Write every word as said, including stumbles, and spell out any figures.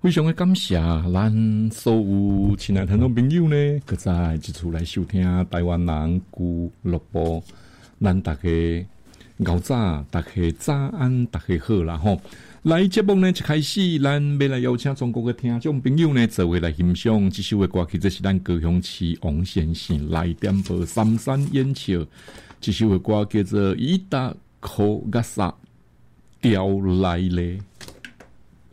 非常的感谢咱所有亲爱听众朋友呢，搁再一次来收听台湾人俱乐部，咱大家熬早，大家早安，大家好啦吼！来节目呢一开始，咱要来邀请中国的听众朋友呢，做位来欣赏这首的歌曲，这是咱高雄市王先生来点播三山烟笑，这首的歌叫做《伊达科嘎萨调来咧》。